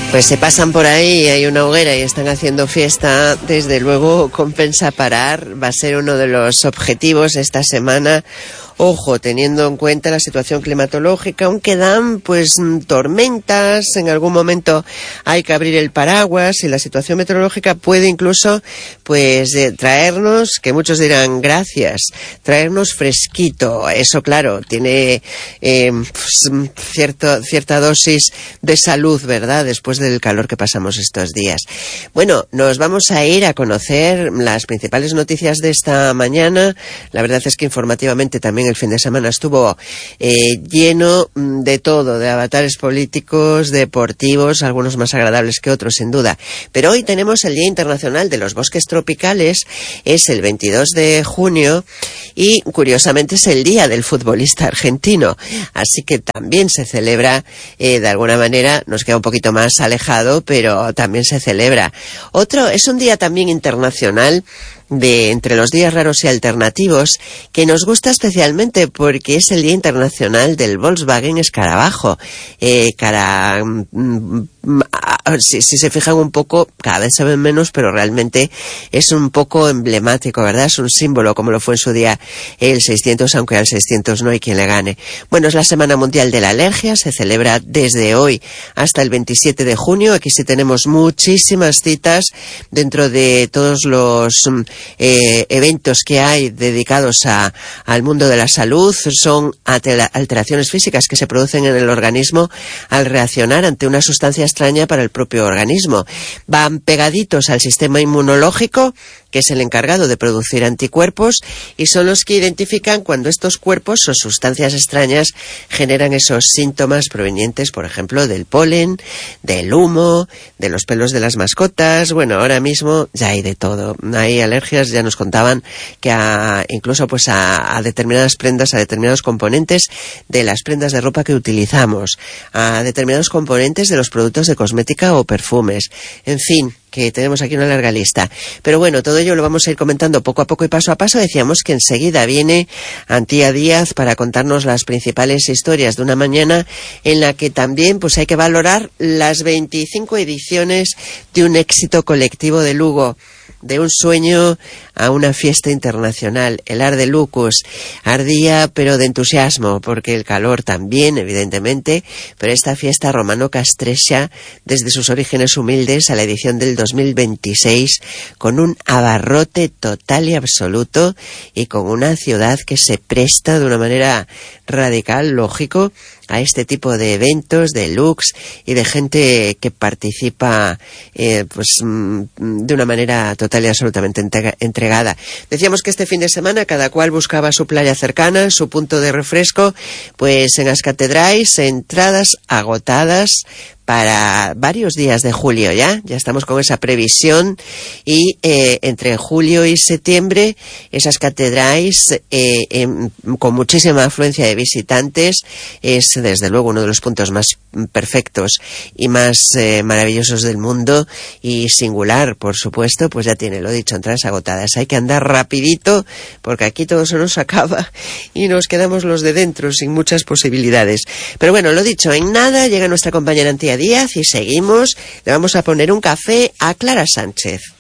Pues se pasan por ahí, hay una hoguera y están haciendo fiesta, desde luego compensa parar, va a ser uno de los objetivos esta semana. Ojo, teniendo en cuenta la situación climatológica, aunque dan pues tormentas, en algún momento hay que abrir el paraguas y la situación meteorológica puede incluso pues traernos, que muchos dirán gracias, traernos fresquito. Eso claro, tiene pues, cierta dosis de salud, ¿verdad?, después del calor que pasamos estos días. Bueno, nos vamos a ir a conocer las principales noticias de esta mañana. La verdad es que informativamente también el fin de semana estuvo lleno de todo, de avatares políticos, deportivos, algunos más agradables que otros, sin duda. Pero hoy tenemos el Día Internacional de los Bosques Tropicales, es el 22 de junio y, curiosamente, es el Día del Futbolista Argentino. Así que también se celebra, de alguna manera, nos queda un poquito más alejado, pero también se celebra. Otro, es un día también internacional de entre los días raros y alternativos, que nos gusta especialmente porque es el Día Internacional del Volkswagen Escarabajo. Si se fijan un poco, cada vez se ven menos, pero realmente es un poco emblemático, ¿verdad? Es un símbolo, como lo fue en su día el 600, aunque al 600 no hay quien le gane. Bueno, es la Semana Mundial de la Alergia, se celebra desde hoy hasta el 27 de junio. Aquí sí tenemos muchísimas citas dentro de todos los eventos que hay dedicados al mundo de la salud. Son alteraciones físicas que se producen en el organismo al reaccionar ante una sustancia extraña para el propio organismo. Van pegaditos al sistema inmunológico, que es el encargado de producir anticuerpos, y son los que identifican cuando estos cuerpos o sustancias extrañas generan esos síntomas provenientes, por ejemplo, del polen, del humo, de los pelos de las mascotas. Bueno, ahora mismo ya hay de todo. Hay alergias, ya nos contaban que incluso pues a determinadas prendas, a determinados componentes de las prendas de ropa que utilizamos, a determinados componentes de los productos de cosmética o perfumes. En fin, que tenemos aquí una larga lista. Pero bueno, todo ello lo vamos a ir comentando poco a poco y paso a paso. Decíamos que enseguida viene Antía Díaz para contarnos las principales historias de una mañana en la que también pues hay que valorar las 25 ediciones de un éxito colectivo de Lugo. De un sueño a una fiesta internacional. El Ar de Lucus ardía pero de entusiasmo, porque el calor también, evidentemente, pero esta fiesta romano-castrexa, desde sus orígenes humildes a la edición del 2026, con un abarrote total y absoluto y con una ciudad que se presta de una manera radical, lógico, a este tipo de eventos, de looks y de gente que participa pues de una manera total y absolutamente entregada. Decíamos que este fin de semana cada cual buscaba su playa cercana, su punto de refresco, pues en As Catedrais, entradas agotadas para varios días de julio ya estamos con esa previsión y entre julio y septiembre esas catedrais con muchísima afluencia de visitantes es desde luego uno de los puntos más perfectos y más maravillosos del mundo y singular, por supuesto. Pues ya tiene, lo dicho, entradas agotadas. Hay que andar rapidito porque aquí todo se nos acaba y nos quedamos los de dentro sin muchas posibilidades. Pero bueno, lo dicho, en nada llega nuestra compañera Antía Díaz y seguimos. Le vamos a poner un café a Clara Sánchez.